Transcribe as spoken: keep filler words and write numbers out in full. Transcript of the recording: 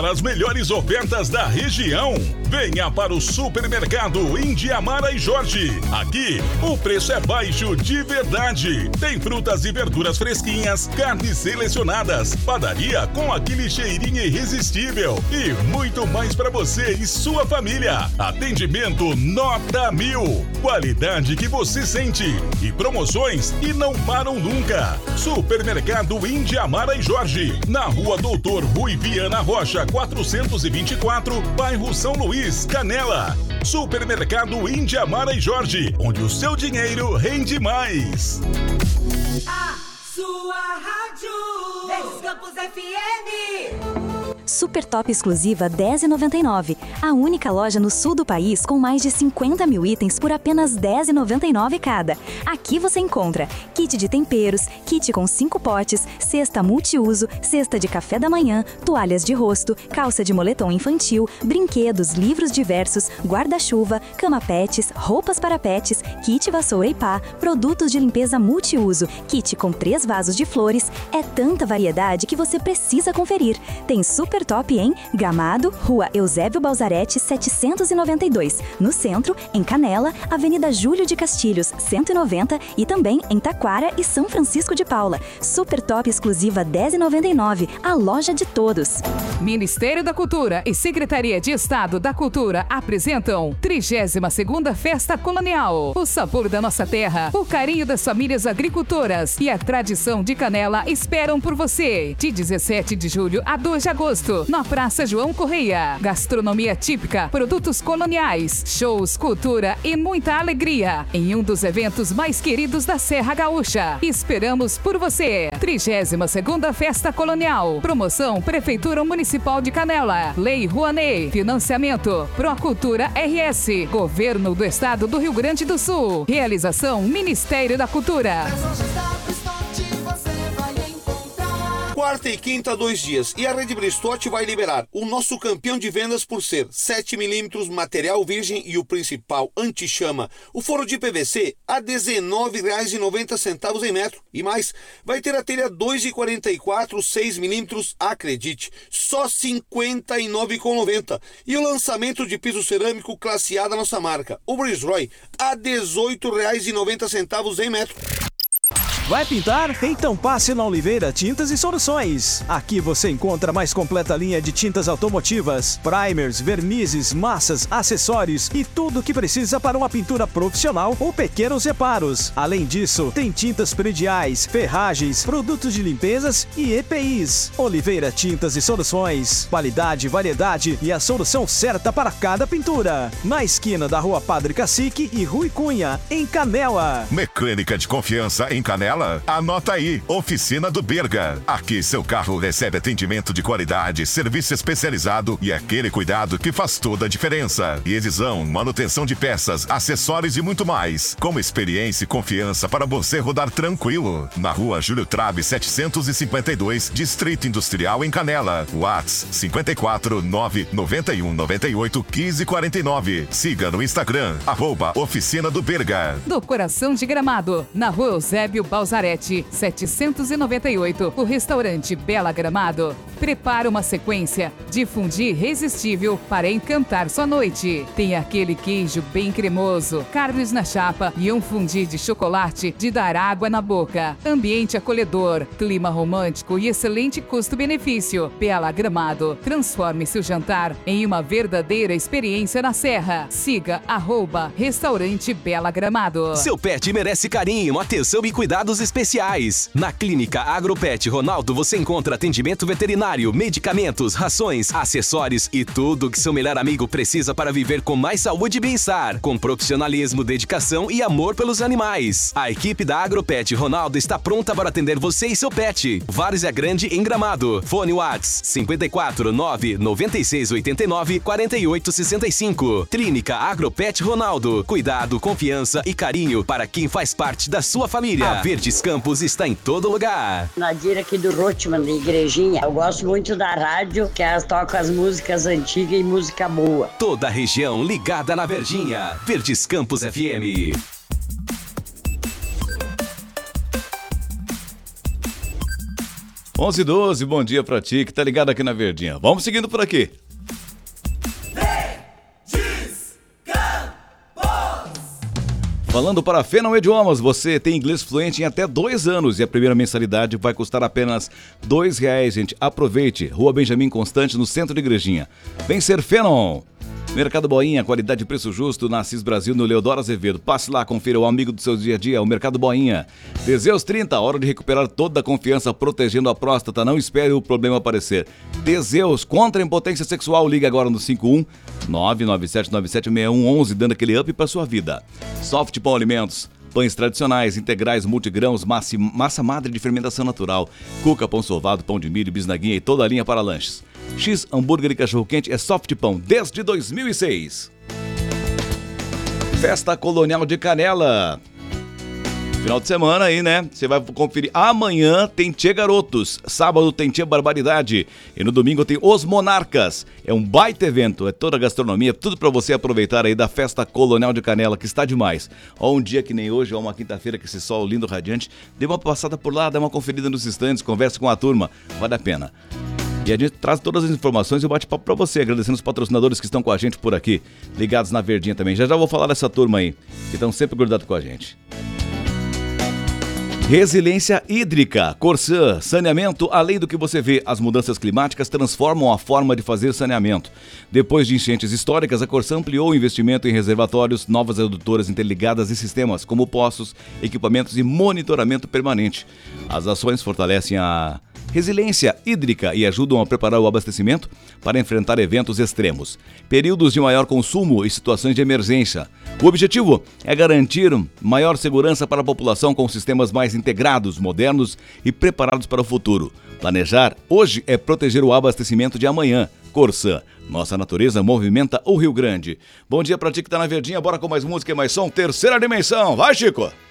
As melhores ofertas da região. Venha para o Supermercado Indiamara e Jorge. Aqui, o preço é baixo de verdade. Tem frutas e verduras fresquinhas, carnes selecionadas, padaria com aquele cheirinho irresistível e muito mais para você e sua família. Atendimento nota mil. Qualidade que você sente. E promoções e não param nunca. Supermercado Indiamara e Jorge. Na rua Doutor Rui Viana Rocha, quatrocentos e vinte e quatro, bairro São Luís, Canela. Supermercado Indiamara e Jorge, onde o seu dinheiro rende mais. A sua rádio, Verdes Campos F M. Super Top exclusiva dez reais e noventa e nove centavos. A única loja no sul do país com mais de cinquenta mil itens por apenas dez reais e noventa e nove centavos cada. Aqui você encontra kit de temperos, kit com cinco potes, cesta multiuso, cesta de café da manhã, toalhas de rosto, calça de moletom infantil, brinquedos, livros diversos, guarda-chuva, cama pets, roupas para pets, kit vassoura e pá, produtos de limpeza multiuso, kit com três vasos de flores. É tanta variedade que você precisa conferir. Tem Super Top em Gramado, Rua Eusébio Balzarete, setecentos e noventa e dois. No centro, em Canela, Avenida Júlio de Castilhos, cento e noventa, e também em Taquara e São Francisco de Paula. Super Top exclusiva dez reais e noventa e nove centavos, a loja de todos. Ministério da Cultura e Secretaria de Estado da Cultura apresentam trigésima segunda Festa Colonial. O sabor da nossa terra, o carinho das famílias agricultoras e a tradição de Canela esperam por você. De dezessete de julho a dois de agosto, na Praça João Correia. Gastronomia típica, produtos coloniais, shows, cultura e muita alegria em um dos eventos mais queridos da Serra Gaúcha. Esperamos por você. trigésima segunda Festa Colonial. Promoção Prefeitura Municipal de Canela. Lei Rouanet. Financiamento Procultura R S. Governo do Estado do Rio Grande do Sul. Realização Ministério da Cultura. Quarta e quinta, dois dias. E a Rede Bristotti vai liberar o nosso campeão de vendas por ser sete milímetros, material virgem e o principal, anti-chama. O forro de P V C a dezenove reais e noventa centavos em metro. E mais, vai ter a telha dois e quarenta e quatro, seis milímetros, acredite, só cinquenta e nove reais e noventa centavos. E o lançamento de piso cerâmico classe A da nossa marca, o Breeze Roy, a dezoito reais e noventa centavos em metro. Vai pintar? Então passe na Oliveira Tintas e Soluções. Aqui você encontra a mais completa linha de tintas automotivas, primers, vernizes, massas, acessórios e tudo o que precisa para uma pintura profissional ou pequenos reparos. Além disso, tem tintas prediais, ferragens, produtos de limpezas e E P Is. Oliveira Tintas e Soluções. Qualidade, variedade e a solução certa para cada pintura. Na esquina da Rua Padre Cacique e Rui Cunha, em Canela. Mecânica de confiança em Canela? Anota aí, Oficina do Berga. Aqui seu carro recebe atendimento de qualidade, serviço especializado e aquele cuidado que faz toda a diferença. Revisão, manutenção de peças, acessórios e muito mais. Com experiência e confiança para você rodar tranquilo. Na Rua Júlio Trabe, setecentos e cinquenta e dois, Distrito Industrial em Canela. WhatsApp cinquenta e quatro, nove noventa e um, noventa e oito, quinze, quarenta e nove. Siga no Instagram, arroba Oficina do Berga. Do coração de Gramado, na Rua Eusébio Balzarete, setecentos e noventa e oito, o restaurante Bela Gramado prepara uma sequência de fundi irresistível para encantar sua noite. Tem aquele queijo bem cremoso, carnes na chapa e um fundi de chocolate de dar água na boca. Ambiente acolhedor, clima romântico e excelente custo-benefício. Bela Gramado, transforme seu jantar em uma verdadeira experiência na Serra. Siga arroba Restaurante Bela Gramado. Seu pet merece carinho, atenção e cuidados especiais. Na Clínica Agropet Ronaldo você encontra atendimento veterinário, medicamentos, rações, acessórios e tudo que seu melhor amigo precisa para viver com mais saúde e bem-estar, com profissionalismo, dedicação e amor pelos animais. A equipe da Agropet Ronaldo está pronta para atender você e seu pet. Várzea Grande em Gramado. Fone Whats cinquenta e quatro, nove noventa e seis, oitenta e nove, quarenta e oito, sessenta e cinco. Clínica Agropet Ronaldo. Cuidado, confiança e carinho para quem faz parte da sua família. A Verdes Campos está em todo lugar. Nadir aqui do Rotman, da Igrejinha. Eu gosto muito da rádio, que elas tocam as músicas antigas e música boa. Toda a região ligada na Verdinha. Verdes Campos F M. onze e doze, bom dia pra ti que tá ligado aqui na Verdinha. Vamos seguindo por aqui. Falando para Phenom Idiomas, você tem inglês fluente em até dois anos e a primeira mensalidade vai custar apenas dois reais, gente. Aproveite. Rua Benjamin Constante, no centro de Igrejinha. Vem ser Phenom. Mercado Boinha, qualidade e preço justo na Assis Brasil, no Leodoro Azevedo. Passe lá, confira o amigo do seu dia a dia, o Mercado Boinha. Teseus trinta, hora de recuperar toda a confiança protegendo a próstata. Não espere o problema aparecer. Teseus, contra a impotência sexual, liga agora no cinco um nove nove sete nove sete seis um um um, dando aquele up para sua vida. Soft Pão Alimentos. Pães tradicionais, integrais, multigrãos, massa, massa madre de fermentação natural, cuca, pão sovado, pão de milho, bisnaguinha e toda a linha para lanches. X, hambúrguer e cachorro-quente é Soft Pão desde dois mil e seis. Festa Colonial de Canela. Final de semana aí, né? Você vai conferir. Amanhã tem Tchê Garotos, sábado tem Tchê Barbaridade e no domingo tem Os Monarcas. É um baita evento, é toda a gastronomia, tudo pra você aproveitar aí da Festa Colonial de Canela, que está demais. Ó, um dia que nem hoje, ó, uma quinta-feira que esse sol lindo, radiante, dê uma passada por lá, dá uma conferida nos estandes, converse com a turma, vale a pena. E a gente traz todas as informações e o bate-papo pra você, agradecendo os patrocinadores que estão com a gente por aqui, ligados na Verdinha também. Já já vou falar dessa turma aí, que estão sempre grudados com a gente. Resiliência hídrica, Corsã, saneamento além do que você vê. As mudanças climáticas transformam a forma de fazer saneamento. Depois de enchentes históricas, a Corsã ampliou o investimento em reservatórios, novas redutoras interligadas e sistemas como poços, equipamentos e monitoramento permanente. As ações fortalecem a resiliência hídrica e ajudam a preparar o abastecimento para enfrentar eventos extremos, períodos de maior consumo e situações de emergência. O objetivo é garantir maior segurança para a população com sistemas mais integrados, modernos e preparados para o futuro. Planejar hoje é proteger o abastecimento de amanhã. Corsã, nossa natureza movimenta o Rio Grande. Bom dia pra ti que tá na Verdinha, bora com mais música e mais som, Terceira Dimensão. Vai, Chico!